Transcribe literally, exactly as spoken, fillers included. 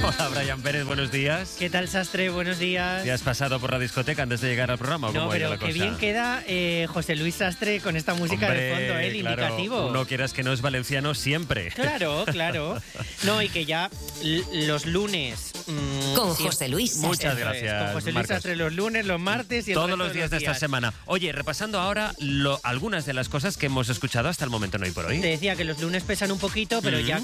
Hola, Brian Pérez, buenos días. ¿Qué tal, Sastre? Buenos días. ¿Te has pasado por la discoteca antes de llegar al programa o No, cómo ha ido pero la qué cosa? bien queda eh, José Luis Sastre con esta música Hombre, de fondo, ¿eh? El claro, indicativo. No quieras que no es valenciano siempre. Claro, claro. No, y que ya l- los lunes... mmm, Con siempre- José Luis Muchas Eso es, gracias, con José Luis Marcos. Sastre los lunes, los martes y el Todos resto los días de los esta semana. Oye, repasando ahora lo- algunas de las cosas que hemos escuchado hasta el momento en Hoy por Hoy. Te decía que los lunes pesan un poquito, pero Mm. ya